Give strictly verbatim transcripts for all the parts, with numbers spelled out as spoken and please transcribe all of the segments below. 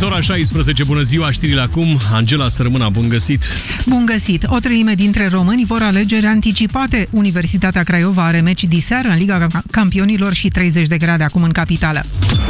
Este ora șaisprezece, bună ziua, știrile acum. Angela Sărmâna, bun găsit. Bun găsit. O treime dintre români vor alegeri anticipate. Universitatea Craiova are meci diseară în Liga Campionilor și treizeci de grade acum în capitală.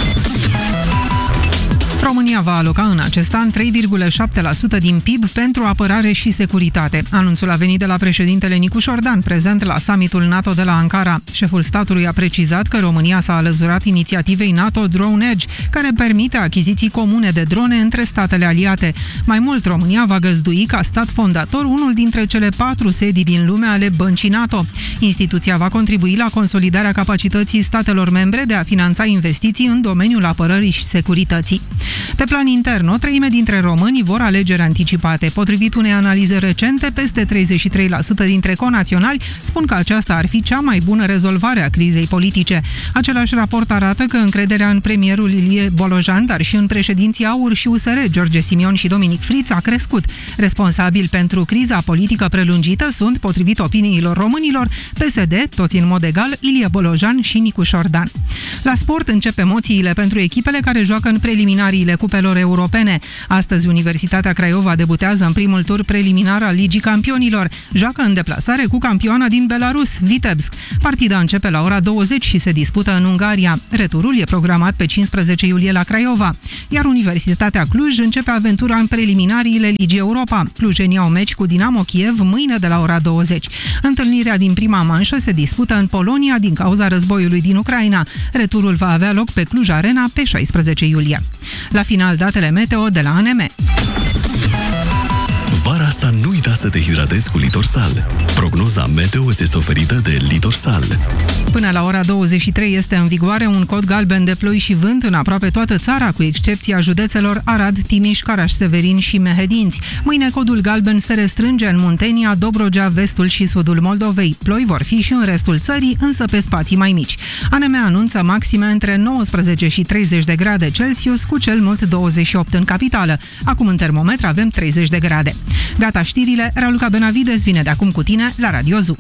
România va aloca în acest an trei virgulă șapte la sută din P I B pentru apărare și securitate. Anunțul a venit de la președintele Nicu Șordan, prezent la summitul NATO de la Ankara. Șeful statului a precizat că România s-a alăturat inițiativei NATO Drone Edge, care permite achiziții comune de drone între statele aliate. Mai mult, România va găzdui ca stat fondator unul dintre cele patru sedii din lume ale băncii NATO. Instituția va contribui la consolidarea capacității statelor membre de a finanța investiții în domeniul apărării și securității. Pe plan intern, o treime dintre români vor alegeri anticipate. Potrivit unei analize recente, peste treizeci și trei la sută dintre conaționali spun că aceasta ar fi cea mai bună rezolvare a crizei politice. Același raport arată că încrederea în premierul Ilie Bolojan, dar și în președinții AUR și U S R, George Simion și Dominic Friț, a crescut. Responsabili pentru criza politică prelungită sunt, potrivit opiniilor românilor, P S D, toți în mod egal, Ilie Bolojan și Nicu Șordan. La sport încep emoțiile pentru echipele care joacă în preliminariile cupelor europene. Astăzi, Universitatea Craiova debutează în primul tur preliminar al Ligii Campionilor. Joacă în deplasare cu campioana din Belarus, Vitebsk. Partida începe la ora douăzeci și se dispută în Ungaria. Returul e programat pe cincisprezece iulie la Craiova. Iar Universitatea Cluj începe aventura în preliminariile Ligii Europa. Clujenii au meci cu Dinamo Kiev mâine de la ora douăzeci. Întâlnirea din prima manșă se dispută în Polonia din cauza războiului din Ucraina. Returul va avea loc pe Cluj Arena pe șaisprezece iulie. La final, datele meteo de la A N M. Vara asta nu uita să te hidratezi cu Litorsal. Prognoza meteo îți este oferită de Litorsal. Până la ora douăzeci și trei este în vigoare un cod galben de ploi și vânt în aproape toată țara, cu excepția județelor Arad, Timiș, Caraș-Severin și Mehedinți. Mâine codul galben se restrânge în Muntenia, Dobrogea, vestul și sudul Moldovei. Ploi vor fi și în restul țării, însă pe spații mai mici. A N M anunță maxime între nouăsprezece și treizeci de grade Celsius, cu cel mult douăzeci și opt în capitală. Acum în termometru avem treizeci de grade. Gata știrile, Raluca Benavides vine de acum cu tine la Radio Zoo.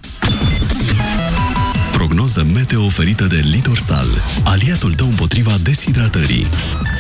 Prognoză meteo oferită de Litorsal, aliatul tău împotriva deshidratării.